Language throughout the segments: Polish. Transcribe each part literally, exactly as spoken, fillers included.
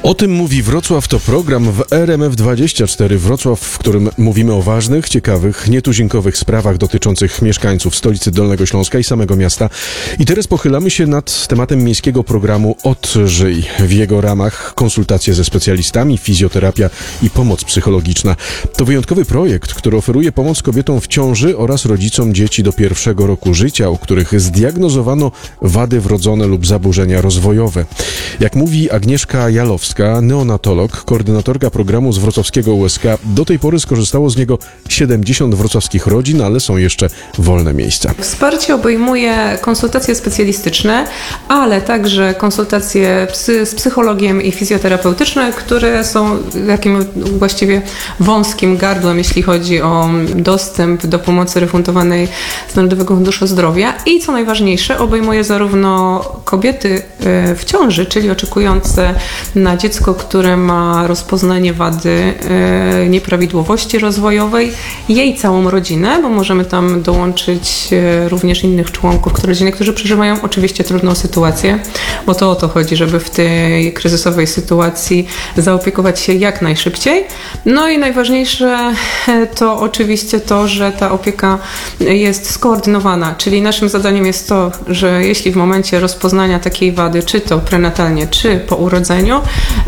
O tym mówi Wrocław, to program w R M F dwadzieścia cztery Wrocław, w którym mówimy o ważnych, ciekawych, nietuzinkowych sprawach dotyczących mieszkańców stolicy Dolnego Śląska i samego miasta. I teraz pochylamy się nad tematem miejskiego programu Odżyj. W jego ramach konsultacje ze specjalistami, fizjoterapia i pomoc psychologiczna. To wyjątkowy projekt, który oferuje pomoc kobietom w ciąży oraz rodzicom dzieci do pierwszego roku życia, u których zdiagnozowano wady wrodzone lub zaburzenia rozwojowe. Jak mówi Agnieszka Jalowska, neonatolog, koordynatorka programu z wrocławskiego U S K, do tej pory skorzystało z niego siedemdziesiąt wrocławskich rodzin, ale są jeszcze wolne miejsca. Wsparcie obejmuje konsultacje specjalistyczne, ale także konsultacje psy, z psychologiem i fizjoterapeutyczne, które są takim właściwie wąskim gardłem, jeśli chodzi o dostęp do pomocy refundowanej z Narodowego Funduszu Zdrowia i co najważniejsze, obejmuje zarówno kobiety w ciąży, czyli oczekujące na dziecko, które ma rozpoznanie wady e, nieprawidłowości rozwojowej, jej całą rodzinę, bo możemy tam dołączyć e, również innych członków rodziny, którzy przeżywają oczywiście trudną sytuację, bo to o to chodzi, żeby w tej kryzysowej sytuacji zaopiekować się jak najszybciej. No i najważniejsze to oczywiście to, że ta opieka jest skoordynowana, czyli naszym zadaniem jest to, że jeśli w momencie rozpoznania takiej wady, czy to prenatalnie, czy po urodzeniu,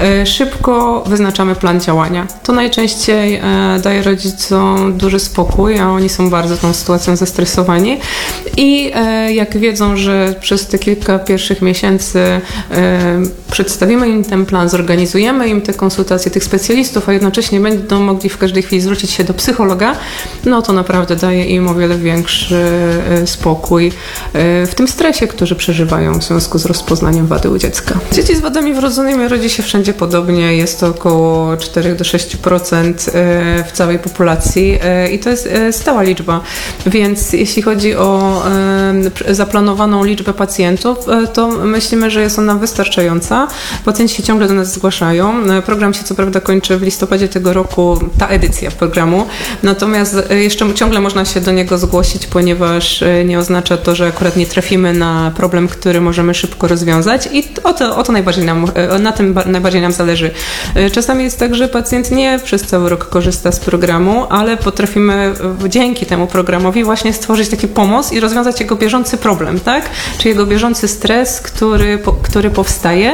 szybko wyznaczamy plan działania. To najczęściej daje rodzicom duży spokój, a oni są bardzo tą sytuacją zestresowani i jak wiedzą, że przez te kilka pierwszych miesięcy przedstawimy im ten plan, zorganizujemy im te konsultacje tych specjalistów, a jednocześnie będą mogli w każdej chwili zwrócić się do psychologa, no to naprawdę daje im o wiele większy spokój w tym stresie, który przeżywają w związku z rozpoznaniem wady u dziecka. Dzieci z wadami wrodzonymi rodzi się wszędzie podobnie, jest to około cztery do sześciu procent w całej populacji i to jest stała liczba, więc jeśli chodzi o zaplanowaną liczbę pacjentów, to myślimy, że jest ona wystarczająca. Pacjenci się ciągle do nas zgłaszają. Program się co prawda kończy w listopadzie tego roku, ta edycja programu, natomiast jeszcze ciągle można się do niego zgłosić, ponieważ nie oznacza to, że akurat nie trafimy na problem, który możemy szybko rozwiązać i o to, o to najbardziej nam, na tym najbardziej nam zależy. Czasami jest tak, że pacjent nie przez cały rok korzysta z programu, ale potrafimy dzięki temu programowi właśnie stworzyć taki pomoc i rozwiązać jego bieżący problem, tak? Czy jego bieżący stres, który, który powstaje.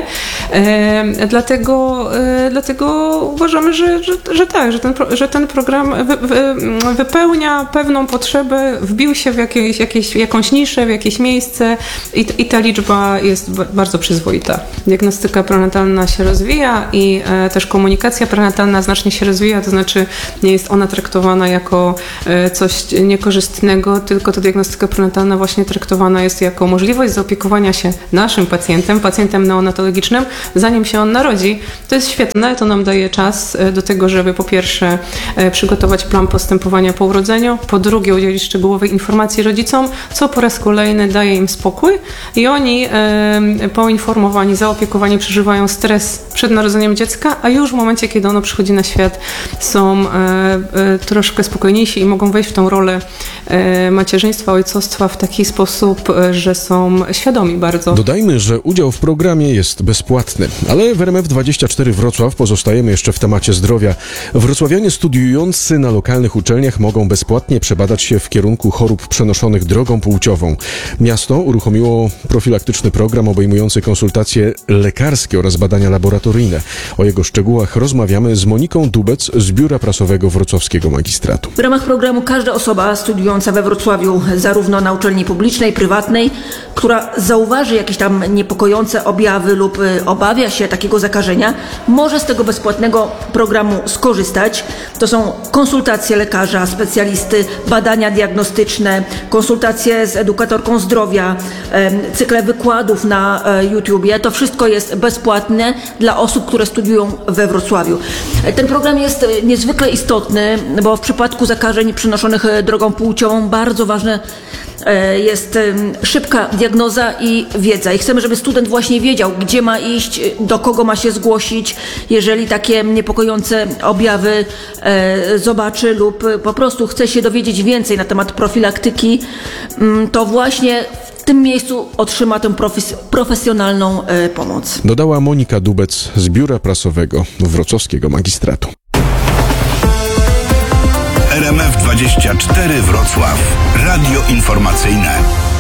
E, dlatego, e, dlatego uważamy, że, że, że tak, że ten, że ten program wy, wy, wypełnia pewną potrzebę, wbił się w jakieś, jakieś, jakąś niszę, w jakieś miejsce i, i ta liczba jest bardzo przyzwoita. Diagnostyka prenatalna się rozwija i e, też komunikacja prenatalna znacznie się rozwija, to znaczy nie jest ona traktowana jako e, coś niekorzystnego, tylko ta diagnostyka prenatalna właśnie traktowana jest jako możliwość zaopiekowania się naszym pacjentem, pacjentem neonatologicznym, zanim się on narodzi. To jest świetne, to nam daje czas e, do tego, żeby po pierwsze e, przygotować plan postępowania po urodzeniu, po drugie udzielić szczegółowej informacji rodzicom, co po raz kolejny daje im spokój i oni e, poinformowani, zaopiekowani przeżywają stres przed narodzeniem dziecka, a już w momencie, kiedy ono przychodzi na świat, są e, e, troszkę spokojniejsi i mogą wejść w tą rolę e, macierzyństwa, ojcostwa w taki sposób, e, że są świadomi bardzo. Dodajmy, że udział w programie jest bezpłatny, ale w R M F dwadzieścia cztery Wrocław pozostajemy jeszcze w temacie zdrowia. Wrocławianie studiujący na lokalnych uczelniach mogą bezpłatnie przebadać się w kierunku chorób przenoszonych drogą płciową. Miasto uruchomiło profilaktyczny program obejmujący konsultacje lekarskie oraz badania laboratoryjne. O jego szczegółach rozmawiamy z Moniką Dubec z Biura Prasowego Wrocławskiego Magistratu. W ramach programu każda osoba studiująca we Wrocławiu, zarówno na uczelni publicznej, prywatnej, która zauważy jakieś tam niepokojące objawy lub obawia się takiego zakażenia, może z tego bezpłatnego programu skorzystać. To są konsultacje lekarza, specjalisty, badania diagnostyczne, konsultacje z edukatorką zdrowia, cykle wykładów na YouTubie. To wszystko jest bezpłatne dla osób, które studiują we Wrocławiu. Ten program jest niezwykle istotny, bo w przypadku zakażeń przenoszonych drogą płciową bardzo ważne jest szybka diagnoza i wiedza. I chcemy, żeby student właśnie wiedział, gdzie ma iść, do kogo ma się zgłosić, jeżeli takie niepokojące objawy zobaczy lub po prostu chce się dowiedzieć więcej na temat profilaktyki, to właśnie w tym miejscu otrzyma tę profes- profesjonalną e, pomoc. Dodała Monika Dubec z Biura Prasowego Wrocławskiego Magistratu. R M F dwadzieścia cztery Wrocław. Radio informacyjne.